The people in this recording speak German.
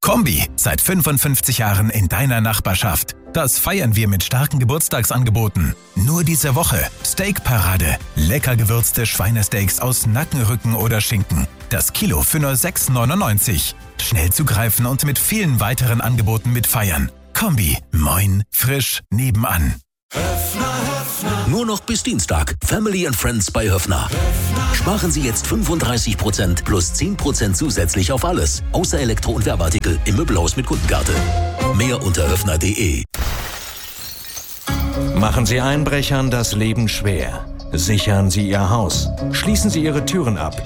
Kombi, seit 55 Jahren in deiner Nachbarschaft. Das feiern wir mit starken Geburtstagsangeboten. Nur diese Woche Steakparade. Lecker gewürzte Schweinesteaks aus Nackenrücken oder Schinken. Das Kilo für nur 6,99. Schnell zugreifen und mit vielen weiteren Angeboten mitfeiern. Kombi, moin, frisch, nebenan. Nur noch bis Dienstag. Family and Friends bei Höffner. Sparen Sie jetzt 35% plus 10% zusätzlich auf alles. Außer Elektro- und Werbeartikel im Möbelhaus mit Kundenkarte. Mehr unter höffner.de. Machen Sie Einbrechern das Leben schwer. Sichern Sie Ihr Haus. Schließen Sie Ihre Türen ab.